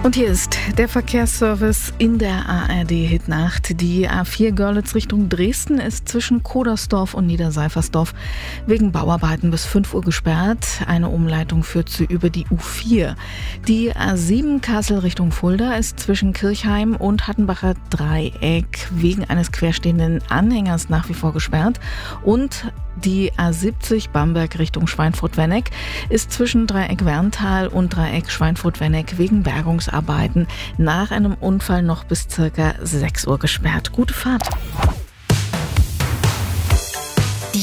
Und hier ist der Verkehrsservice in der ARD-Hitnacht. Die A4 Görlitz Richtung Dresden ist zwischen Kodersdorf und Niederseifersdorf wegen Bauarbeiten bis 5 Uhr gesperrt. Eine Umleitung führt sie über die U4. Die A7 Kassel Richtung Fulda ist zwischen Kirchheim und Hattenbacher Dreieck wegen eines querstehenden Anhängers nach wie vor gesperrt. Und die A70 Bamberg Richtung Schweinfurt-Wenneck ist zwischen Dreieck Werntal und Dreieck Schweinfurt-Wenneck wegen Bergungsarbeiten nach einem Unfall noch bis circa 6 Uhr gesperrt. Gute Fahrt.